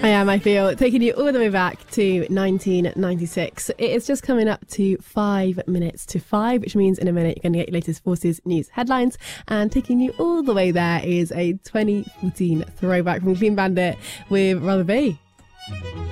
I am, I feel, taking you all the way back to 1996. It is just coming up to 5 minutes to 5, which means in a minute you're going to get your latest Forces News headlines. And taking you all the way there is a 2014 throwback from Clean Bandit with Rather Be.